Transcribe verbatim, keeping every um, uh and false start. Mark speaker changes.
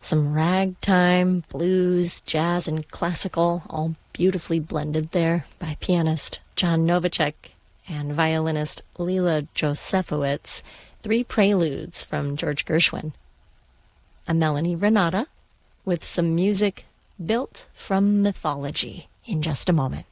Speaker 1: Some ragtime, blues, jazz, and classical, all beautifully blended there by pianist John Novacek and violinist Lila Josefowitz. Three preludes from George Gershwin. A Melanie Renata with some music built from mythology in just a moment.